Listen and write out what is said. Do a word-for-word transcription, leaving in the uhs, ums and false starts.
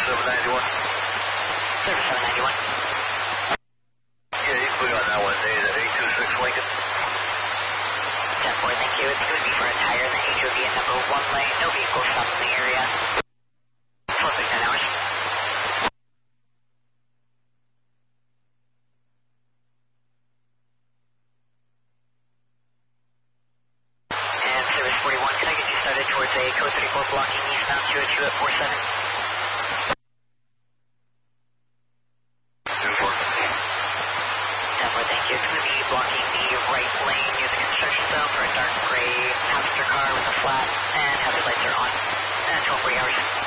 seven ninety-one. Service seven ninety-one. Yeah, you can put on that one. Eight two six Lincoln. ten four, thank you. It's going to be for a tire in the H O V at number one lane. No vehicle stopped in the area. four six nine hours. And service forty-one, can I get you started towards a code thirty-four blocking eastbound two oh two at four seven? two four. ten four, thank you. It's going to be blocking the right lane near the construction zone for a dark gray passenger car with a flat, and hazard lights are on. And twelve forty hours.